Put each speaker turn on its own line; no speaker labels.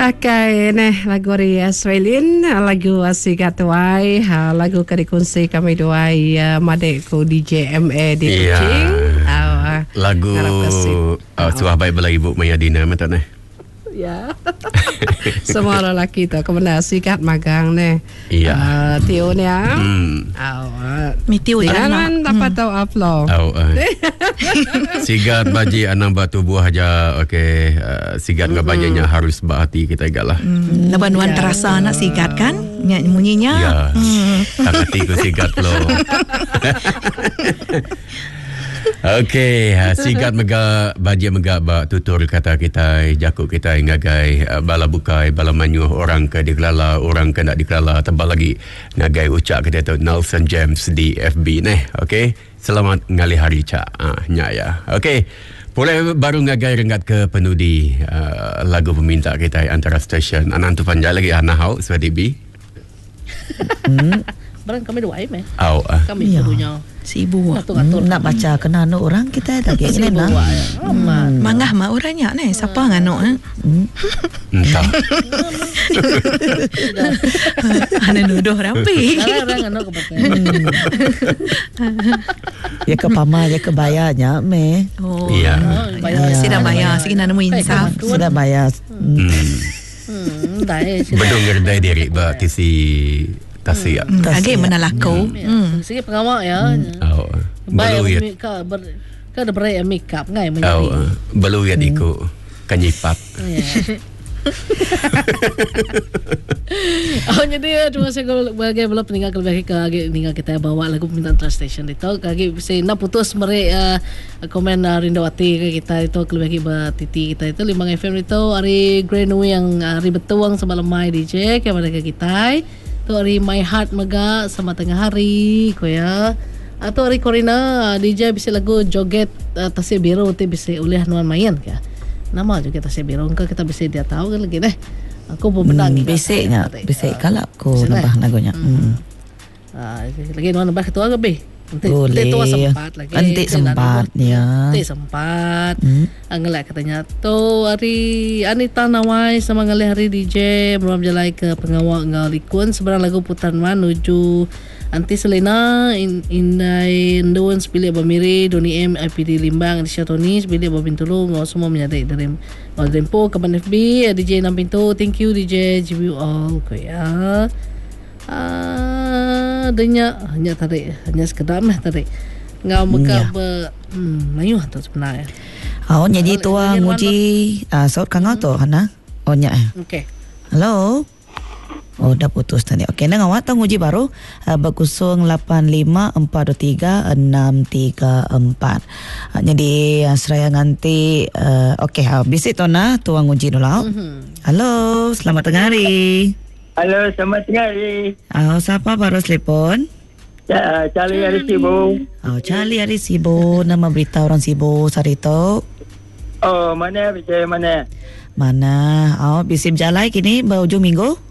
Okay, lagu Rias Wailin, lagu Sigat Tuai, lagu kadikunsi kami duai madekku DJ MA di Kuching.
Lagu Suah Baik Bela Ibu Mayadina macam ni.
Ya. Semua lelaki tu kemana sikat magang ni.
Iya.
Tio ni
Mitio
jangan dapat tahu upload.
Sigat baji anang batu buah aja. Okey, sigat ngah bajinya harus berhati kita galah.
Nabanuan terasa nak sigat kan? Munyinya.
Ya. Tak hati ku sigat lo. Okey, sigat mega baji mega ba tutur kata kita jakuk kita ngagai bala bukai bala manyuh orang ke dikelala orang ke nak dikelala tambah lagi ngagai ucap kita tu Nelson James di FB ni. Okey, selamat ngali hari cak nya ya. Okey, boleh baru ngagai rengat ke penudi lagu peminta kita antara stesen anan tu panjang lagi anahau swadibi.
Barang kami dua meh.
Kami punya sibuk nak baca kena anak orang kita tak kena nak mangah mak orangnya ni siapa ngano
entah
ana nuduh rapi
orang anak kepaten
ya ke pama ya ke bayarnya me
iya
sudah bayar sikit nak insaf
sudah bayar
bedung ngerdai diri ba tisi Tasya.
Agak mana laku.
Sige pengawak ya. Baik kan ada berai make up ngai menyari.
Beluyat ikut kanyipat.
Jadi cuma saya bagi belum peninggal lebih ke agak tinggal kita bawa lagu permintaan translation itu kaki bisa nak putus mereka komen Rindawati ke kita itu lebih bertiti kita itu 5 FM itu hari Greenway yang hari betuang semalam mai DJ ke mereka kita tu hari My Heart mega sama tengah hari ko ya atau hari Corina DJ bisa lagu joget tasya biru tu bisa oleh nuan main ke nama juga tasya biru engkau kita bisa dia tahu kan lagi deh aku pun menang
bisiknya bisik kalap ko nambah lagunya
lagi nuan nambah ketua ke be
boleh nanti sempat ya
nanti sempat angelak katanya tu hari Anita Nawai sama ngalih hari DJ belum jalai ke pengawal ngalikun seberang lagu putan menuju Anti Selena Indai Ndoan sepilih Bamiri Doni M IPD Limbang Adisha Tony sepilih Babintulu ngau semua menyadai dari Dempo Kapan FB DJ Nampinto thank you DJ GBU all ko ya adanya hanya tarik hanya sekedar meh tarik ngau muka mayu tu sebenarnya
jadi tua nguji saud kangau tu hana nya
okey
halo dah putus tadi okey nang awak tu nguji baru berkusung 85423634 jadi seraya nganti okey bisik tu na tua nguji dulu halo selamat tengah hari.
Halo, selamat tengah hari.
Siapa baru telefon?
Charlie hari Sibu.
Charlie hari Sibu. Nama berita orang Sibu Sarito.
Mana? Bisa mana?
Mana? Bisa berjalan kini berhujung minggu?